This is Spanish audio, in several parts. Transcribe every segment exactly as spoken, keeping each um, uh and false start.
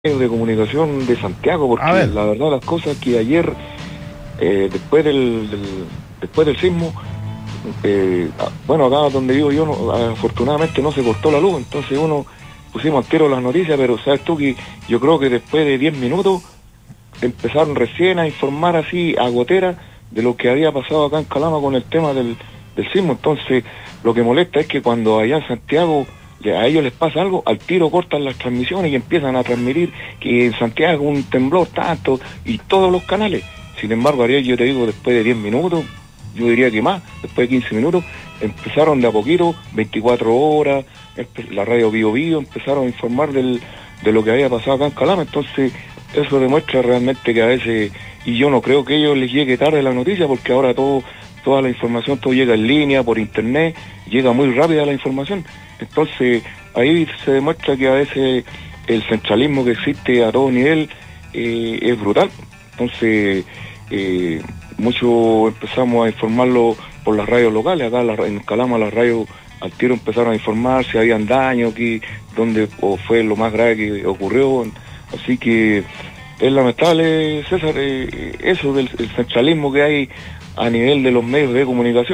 de comunicación de Santiago, porque la verdad las cosas que ayer, eh, después del, del después del sismo, eh, bueno, acá donde vivo yo, no, afortunadamente no se cortó la luz, entonces uno pusimos al tiro las noticias, pero sabes tú que yo creo que después de diez minutos empezaron recién a informar así a gotera de lo que había pasado acá en Calama con el tema del, del sismo. Entonces lo que molesta es que cuando allá en Santiago a ellos les pasa algo, al tiro cortan las transmisiones y empiezan a transmitir que en Santiago un temblor tanto y todos los canales. Sin embargo, Ariel, yo te digo, después de diez minutos, yo diría que más, después de quince minutos, empezaron de a poquito, veinticuatro horas, la radio Bio Bio, empezaron a informar del, de lo que había pasado acá en Calama. Entonces eso demuestra realmente que a veces, y yo no creo que a ellos les llegue tarde la noticia, porque ahora todo toda la información, todo llega en línea, por internet, llega muy rápida la información. Entonces ahí se demuestra que a veces el centralismo que existe a todo nivel eh, es brutal. Entonces eh, mucho empezamos a informarlo por las radios locales. Acá la, en Calama las radios al tiro empezaron a informar si habían daños, que, dónde o fue lo más grave que ocurrió. Así que es lamentable, César, eh, eso del el centralismo que hay a nivel de los medios de comunicación.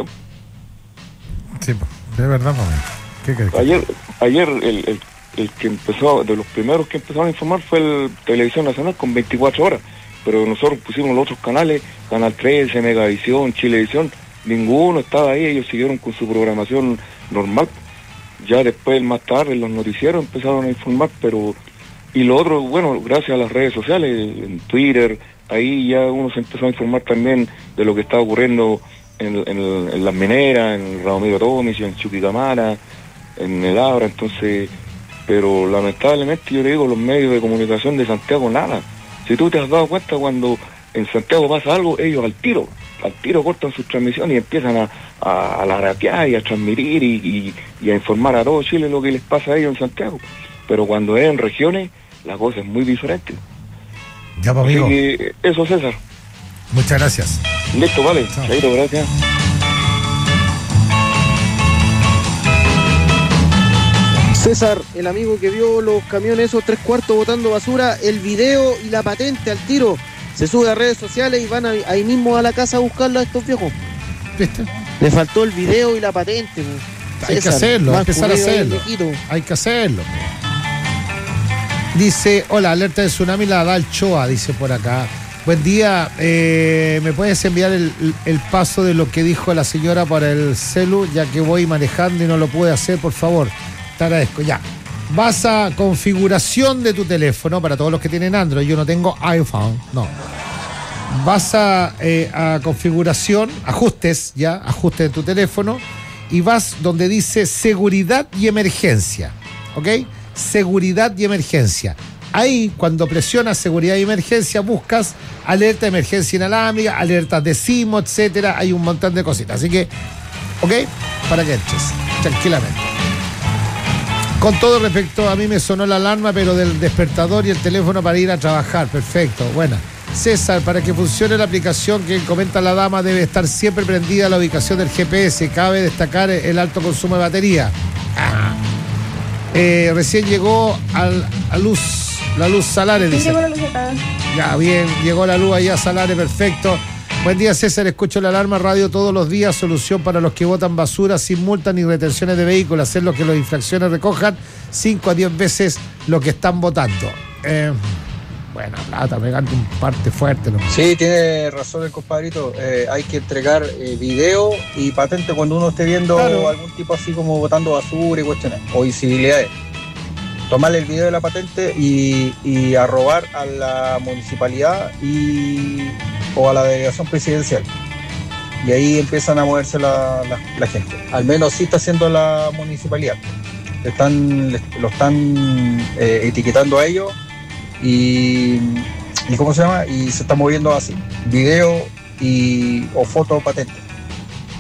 Sí, es verdad, ¿qué crees? Ayer, ayer el, el, el que empezó, de los primeros que empezaron a informar fue el Televisión Nacional con veinticuatro horas, pero nosotros pusimos los otros canales, Canal trece, Megavisión, Chilevisión, ninguno estaba ahí, ellos siguieron con su programación normal. Ya después, más tarde, los noticieros empezaron a informar, pero... Y lo otro, bueno, gracias a las redes sociales, en Twitter, ahí ya uno se empezó a informar también de lo que está ocurriendo en, en, en las mineras, en Ramiro Tomis, en Chuquicamara, en el Abra. Entonces, pero lamentablemente yo le digo, los medios de comunicación de Santiago nada. Si tú te has dado cuenta, cuando en Santiago pasa algo, ellos al tiro, al tiro cortan sus transmisiones y empiezan a, a, a laratear y a transmitir y, y, y a informar a todo Chile lo que les pasa a ellos en Santiago. Pero cuando es en regiones, la cosa es muy diferente. Ya, pues, amigo. Que, eso, César. Muchas gracias. Listo, vale. Chaito, gracias. César, el amigo que vio los camiones esos tres cuartos botando basura, el video y la patente al tiro, se sube a redes sociales y van a, ahí mismo a la casa a buscarlo a estos viejos. ¿Viste? Le faltó el video y la patente. Hay César, que hacerlo, hay que empezar a hacerlo. Hay que hacerlo. Dice, hola, alerta de tsunami la da el Choa, dice por acá. Buen día, eh, ¿me puedes enviar el, el paso de lo que dijo la señora para el celu, ya que voy manejando y no lo pude hacer, por favor? Te agradezco, ya. Vas a configuración de tu teléfono, para todos los que tienen Android, yo no tengo iPhone, no. Vas a, eh, a configuración, ajustes, ya, ajustes de tu teléfono, y vas donde dice seguridad y emergencia, ¿ok? Seguridad y emergencia. Ahí, cuando presionas seguridad y emergencia, buscas alerta de emergencia inalámbrica, alertas de sismo, etcétera. Hay un montón de cositas. Así que, ¿ok? Para que entres tranquilamente. Con todo respecto, a mí me sonó la alarma, pero del despertador y el teléfono para ir a trabajar. Perfecto, buena. César, para que funcione la aplicación que comenta la dama, debe estar siempre prendida la ubicación del G P S. Cabe destacar el alto consumo de batería. Ah. Eh, recién llegó al, a luz, la luz Salares, dice. Sí, llegó la luz acá. Ya, bien, llegó la luz allá, Salares, perfecto. Buen día, César, escucho la alarma radio todos los días, solución para los que botan basura sin multas ni retenciones de vehículos, hacer lo que las infracciones recojan cinco a diez veces lo que están botando. Eh, bueno, plata, pegando un parte fuerte. ¿No? Sí, tiene razón el compadrito, eh, hay que entregar eh, video y patente cuando uno esté viendo claro. algún tipo así como botando basura y cuestiones, o incivilidades. Tomarle el video de la patente y, y arrobar a la municipalidad y, o a la delegación presidencial. Y ahí empiezan a moverse la, la, la gente. Al menos sí está haciendo la municipalidad. Están, lo están eh, etiquetando a ellos y, y ¿cómo se llama? Y se está moviendo así. Video y, o foto patente.